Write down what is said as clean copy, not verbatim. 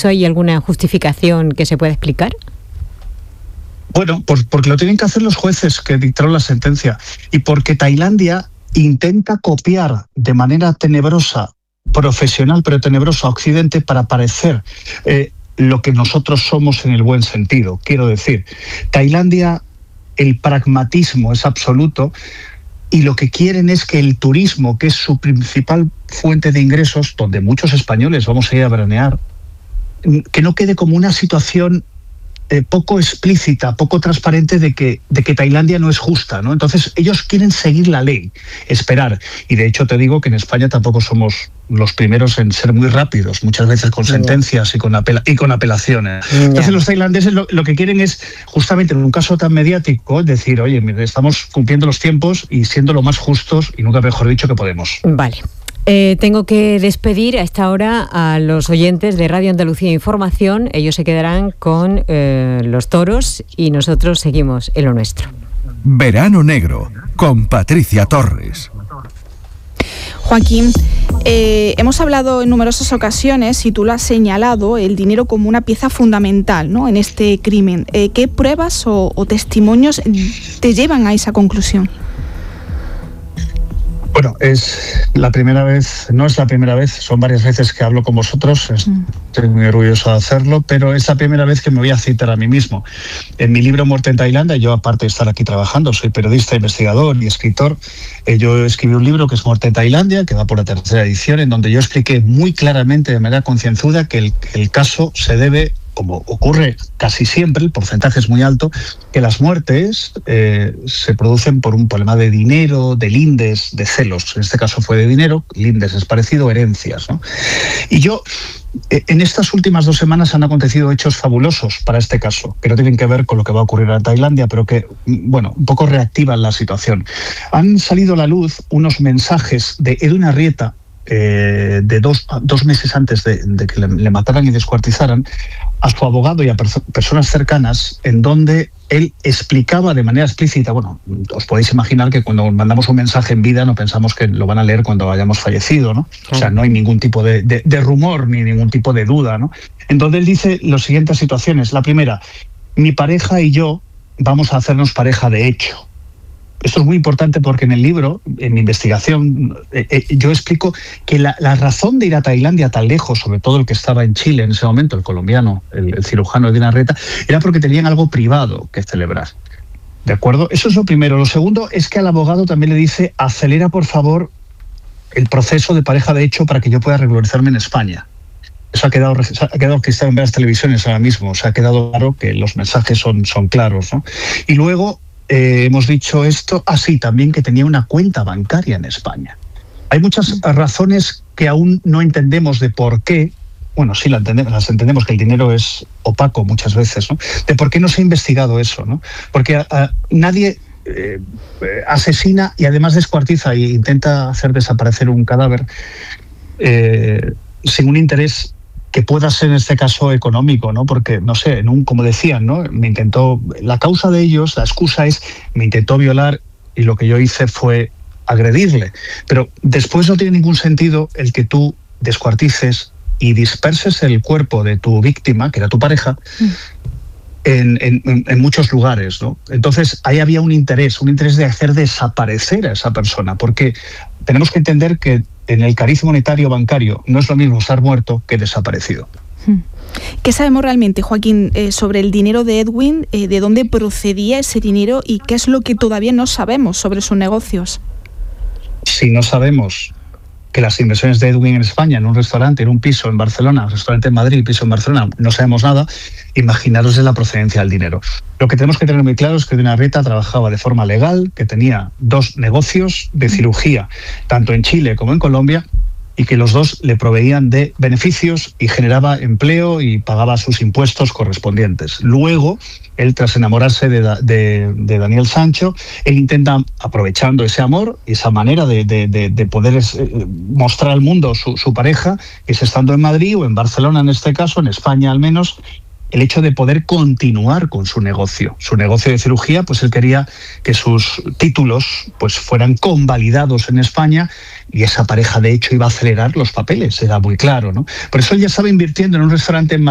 ¿Eso hay alguna justificación que se pueda explicar? Bueno, pues porque lo tienen que hacer los jueces que dictaron la sentencia y porque Tailandia intenta copiar de manera tenebrosa, profesional pero tenebrosa a Occidente para parecer lo que nosotros somos en el buen sentido. Quiero decir, Tailandia, el pragmatismo es absoluto y lo que quieren es que el turismo, que es su principal fuente de ingresos, donde muchos españoles vamos a ir a veranear, que no quede como una situación poco explícita, poco transparente de que Tailandia no es justa, ¿no? Entonces ellos quieren seguir la ley, esperar. Y de hecho te digo que en España tampoco somos los primeros en ser muy rápidos, muchas veces con sentencias y con apelaciones. Entonces los tailandeses lo que quieren es, justamente en un caso tan mediático, decir, oye, mire, estamos cumpliendo los tiempos y siendo lo más justos y nunca mejor dicho que podemos. Vale. Tengo que despedir a esta hora a los oyentes de Radio Andalucía Información. Ellos se quedarán con los toros y nosotros seguimos en lo nuestro. Verano Negro, con Patricia Torres. Joaquín, hemos hablado en numerosas ocasiones, y tú lo has señalado, el dinero como una pieza fundamental, ¿no?, en este crimen. ¿Qué pruebas o testimonios te llevan a esa conclusión? Bueno, es la primera vez, no es la primera vez, son varias veces que hablo con vosotros, estoy muy orgulloso de hacerlo, pero es la primera vez que me voy a citar a mí mismo. En mi libro Muerte en Tailandia, yo aparte de estar aquí trabajando, soy periodista, investigador y escritor, yo escribí un libro que es Muerte en Tailandia, que va por la 3ª edición, en donde yo expliqué muy claramente, de manera concienzuda, que el caso se debe, como ocurre casi siempre, el porcentaje es muy alto, que las muertes se producen por un problema de dinero, de lindes, de celos. En este caso fue de dinero, lindes es parecido, herencias, ¿no? Y yo, en estas últimas 2 semanas han acontecido hechos fabulosos para este caso, que no tienen que ver con lo que va a ocurrir en Tailandia, pero que, bueno, un poco reactivan la situación. Han salido a la luz unos mensajes de Edwin Arrieta, de dos meses antes de que le mataran y descuartizaran, a su abogado y a personas cercanas, en donde él explicaba de manera explícita, bueno, os podéis imaginar que cuando mandamos un mensaje en vida no pensamos que lo van a leer cuando hayamos fallecido, ¿no? O sea, no hay ningún tipo de rumor ni ningún tipo de duda, ¿no? Entonces él dice las siguientes situaciones. La primera, mi pareja y yo vamos a hacernos pareja de hecho. Esto es muy importante porque en el libro, en mi investigación, yo explico que la razón de ir a Tailandia tan lejos, sobre todo el que estaba en Chile en ese momento, el colombiano, el cirujano Edwin Arrieta, era porque tenían algo privado que celebrar. ¿De acuerdo? Eso es lo primero. Lo segundo es que al abogado también le dice, acelera por favor el proceso de pareja de hecho para que yo pueda regularizarme en España. Eso ha quedado registrado en varias televisiones ahora mismo. O sea, ha quedado claro que los mensajes son claros, ¿no? Y luego hemos dicho esto, así también que tenía una cuenta bancaria en España. Hay muchas razones que aún no entendemos de por qué, bueno, sí las entendemos, que el dinero es opaco muchas veces, ¿no? De por qué no se ha investigado eso, ¿no? Porque nadie asesina y además descuartiza e intenta hacer desaparecer un cadáver sin un interés que pueda ser en este caso económico, ¿no? Porque, no sé, como decían, ¿no? La causa de ellos, la excusa es, me intentó violar y lo que yo hice fue agredirle. Pero después no tiene ningún sentido el que tú descuartices y disperses el cuerpo de tu víctima, que era tu pareja, en muchos lugares, ¿no? Entonces ahí había un interés de hacer desaparecer a esa persona, porque tenemos que entender que en el cariz monetario bancario no es lo mismo estar muerto que desaparecido. ¿Qué sabemos realmente, Joaquín, sobre el dinero de Edwin? ¿De dónde procedía ese dinero y qué es lo que todavía no sabemos sobre sus negocios? Si no sabemos que las inversiones de Edwin en España, en un restaurante, en un piso en Barcelona, un restaurante en Madrid, piso en Barcelona, no sabemos nada, imaginaros de la procedencia del dinero. Lo que tenemos que tener muy claro es que Edwin Arrieta trabajaba de forma legal, que tenía 2 negocios de cirugía, tanto en Chile como en Colombia, y que los 2 le proveían de beneficios y generaba empleo y pagaba sus impuestos correspondientes. Luego, él, tras enamorarse de Daniel Sancho, él intenta, aprovechando ese amor y esa manera de poder mostrar al mundo su pareja, que es estando en Madrid o en Barcelona en este caso, en España al menos, el hecho de poder continuar con su negocio de cirugía, pues él quería que sus títulos pues fueran convalidados en España y esa pareja de hecho iba a acelerar los papeles, era muy claro, ¿no? Por eso él ya estaba invirtiendo en un restaurante en Madrid